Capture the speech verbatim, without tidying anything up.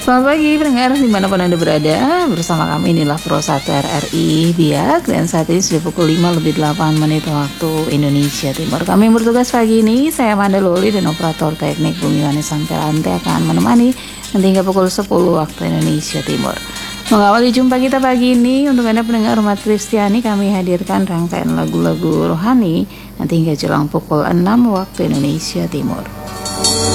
Selamat pagi pendengar dimanapun Anda berada. Bersama kami inilah Pro satu R R I Biak. Dan saat ini sudah pukul lima lebih delapan menit waktu Indonesia Timur. Kami yang bertugas pagi ini, saya Amanda Loli dan operator teknik Bumi Wani Samperanti akan menemani nanti hingga pukul sepuluh waktu Indonesia Timur. Mengawali jumpa kita pagi ini, untuk Anda pendengar umat Kristiani, kami hadirkan rangkaian lagu-lagu rohani nanti hingga jelang pukul enam waktu Indonesia Timur.